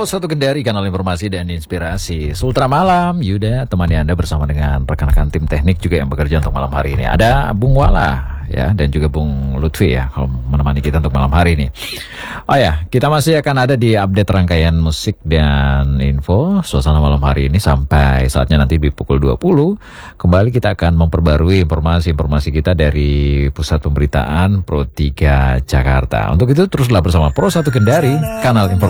Pro 1 Kendari, kanal informasi dan inspirasi. Sultra Malam, Yuda temani Anda bersama dengan rekan-rekan tim teknik juga yang bekerja untuk malam hari ini. Ada Bung Wala ya, dan juga Bung Lutfi ya, kalau menemani kita untuk malam hari ini. Oh ya, kita masih akan ada di update rangkaian musik dan info suasana malam hari ini sampai saatnya nanti di pukul 20. Kembali kita akan memperbarui informasi-informasi kita dari Pusat Pemberitaan Pro 3 Jakarta. Untuk itu teruslah bersama Pro 1 Kendari, kanal informasi